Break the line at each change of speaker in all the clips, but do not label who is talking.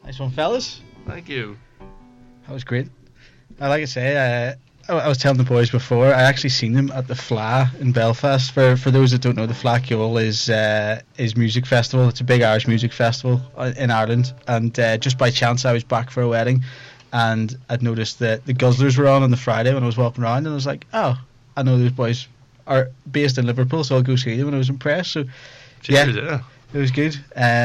Nice one, fellas.
Thank you.
That was great. Like I say, I was telling the boys before, I actually seen them at the Fla in Belfast. For those that don't know, the Fla Ceoil is music festival. It's a big Irish music festival in Ireland. And just by chance, I was back for a wedding, and I'd noticed that the Guzzlers were on the Friday when I was walking around, and I was like, oh, I know those boys are based in Liverpool, so I'll go see them. And I was impressed. So
Cheers,
yeah, it was good.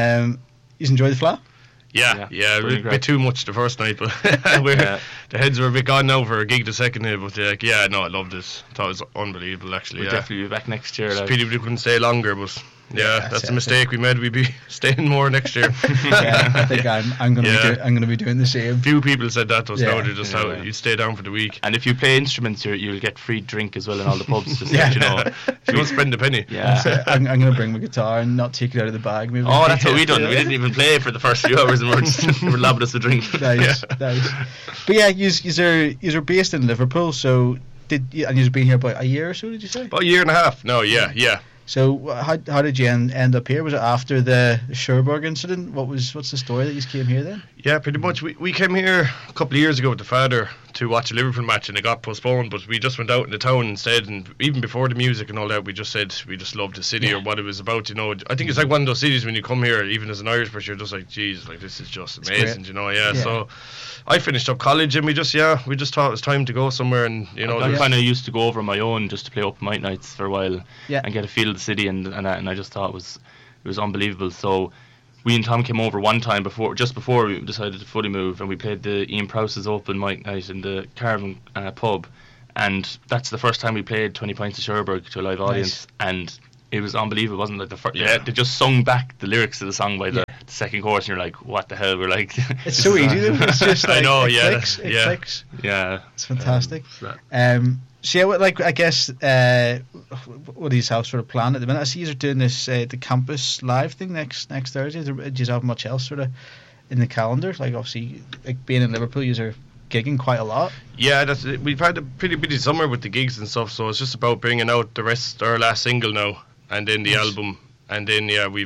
You enjoy the Fla?
Yeah, a bit too much the first night, but the heads were a bit gone now for a gig the second night. But I loved it. I thought it was unbelievable, actually.
We'll definitely be back next year.
It's pity we couldn't stay longer, but that's a mistake we made. We'd be staying more next year.
I think I'm going to be doing the same.
Few people said that to us now. They just how you stay down for the week.
And if you play instruments, you'll get free drink as well in all the pubs. Just let you know.
You won't spend a penny.
Yeah.
I'm going to bring my guitar and not take it out of the bag. Maybe.
Oh, that's what we done. We didn't even play for the first few hours, and we're lobbing us a drink.
Nice. But yeah, you're based in Liverpool, so and you've been here about a year or so, did you say?
About a year and a half. No, yeah.
So how did you end up here? Was it after the Cherbourg incident? What's the story that you came here then?
Yeah, pretty much. We came here a couple of years ago with the father to watch a Liverpool match, and it got postponed, but we just went out in the town instead. And even before the music and all that, we just said we just loved the city or what it was about. I think it's like one of those cities when you come here, even as an Irish person, you're just like, geez, like this is just amazing, So I finished up college, and we just thought it was time to go somewhere. And
I kind of used to go over on my own just to play open mic nights for a while and get a feel of the city, and I just thought it was unbelievable. So we and Tom came over one time before we decided to fully move, and we played the Ian Prowse's open mic night in the Caravan pub, and that's the first time we played 20 Pints of Cherbourg to a live audience, and it was unbelievable. It wasn't like the first. They just sung back the lyrics of the song by the second chorus, and you're like, what the hell? We're like,
it's so easy. It's just like,
I know,
it clicks.
Yeah,
it's fantastic. So I guess what do you have sort of planned at the minute? I see you're doing this the campus live thing next Thursday. Do you have much else sort of in the calendar? Like obviously, like being in Liverpool, you're gigging quite a lot.
Yeah, we've had a pretty busy summer with the gigs and stuff. So it's just about bringing out our last single now, and then the album, and then we've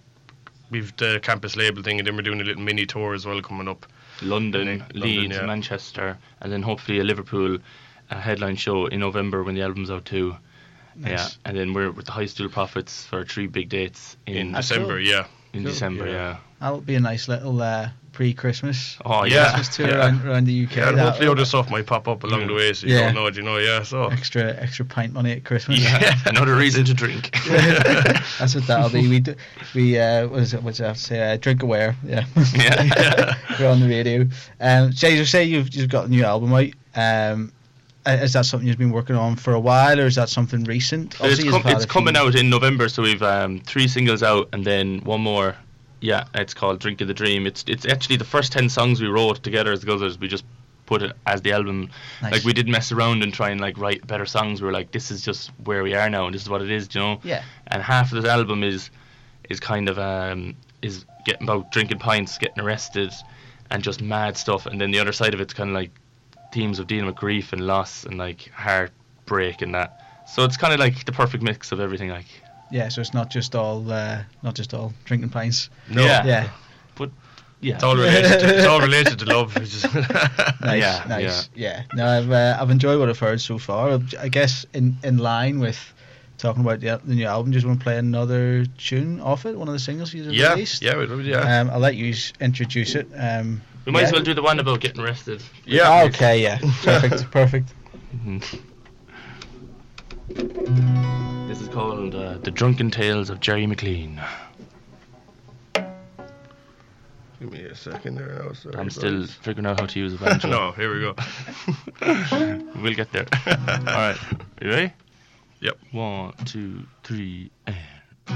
the campus label thing, and then we're doing a little mini tour as well coming up.
London, Leeds, Manchester, and then hopefully a Liverpool headline show in November when the album's out too. Nice. Yeah, and then we're with the High Stool Prophets for 3 big dates in
December.
Cool. In December.
That'll be a nice little pre-Christmas.
Oh yeah,
Christmas tour around the UK.
Yeah, and hopefully other stuff might pop up along the way, so you don't know, So
extra pint money at Christmas.
Yeah, another reason to drink.
That's what that'll be. What's that say? Drink aware. Yeah. We're on the radio. Jay, you say you've got a new album out. Is that something you've been working on for a while, or is that something recent?
It's coming out in November, so we've 3 singles out, and then one more. Yeah, it's called Drink of the Dream. It's actually the first 10 songs we wrote together as the Guzzlers. We just put it as the album. Nice. Like we didn't mess around and try and like write better songs. We were like, this is just where we are now, and this is what it is,
Yeah.
And half of this album is kind of is getting about drinking pints, getting arrested, and just mad stuff. And then the other side of it's kind of like themes of dealing with grief and loss and like heartbreak and that. So it's kind of like the perfect mix of everything, like.
Yeah, so it's not just all drinking pints.
No.
Yeah. But yeah,
it's all related to love.
Nice. Yeah. No, I've enjoyed what I've heard so far. I guess in line with talking about the new album, just want to play another tune off it, one of the singles you've released.
Yeah,
I'll let you introduce it.
We might as well do the one about getting arrested.
Yeah.
Okay. Yeah. Perfect.
Mm-hmm. This is called The Drunken Tales of Jerry McLean.
Give me a second there now. Sorry,
I'm still figuring out how to use a banjo.
No, here we go.
We'll get there. Alright, you ready?
Yep.
1, 2, 3, and...